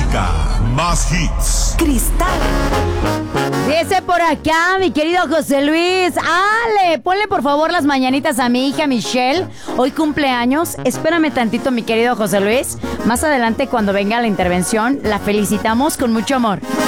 música, más hits. Cristal. Dice por acá, mi querido José Luis. Ale, ponle por favor las mañanitas a mi hija Michelle. Hoy cumpleaños. Espérame tantito, mi querido José Luis. Más adelante, cuando venga la intervención, la felicitamos con mucho amor.